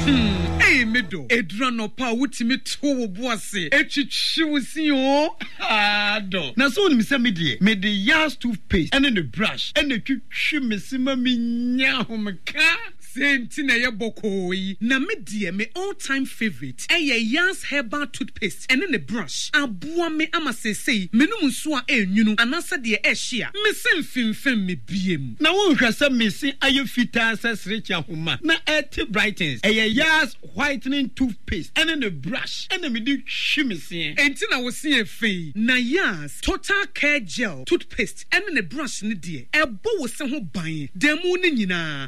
Hey, middle. Edrano pa wutimi to boase. Echichi o. Do. Na so ni me die. Me the Yas toothpaste and then the brush and the twitwi mesima me nya homka. Senti na ye bokoi. Na me die me all-time favorite. Eye Yas herbal toothpaste and then the brush. Aboa me ama sesei. Menum nso a enyunu anasa de ehia. Me sem fimfem me biem. Na won hwese me si aye fita sesrecha homa. Na eti brightens. Eye Yas whitening toothpaste and then the brush and then me di hwimese. Enti na wo se efei. Na Yas total care gel toothpaste and then the brush ne die. Ebo wo se ho ban. Demu ne nyina.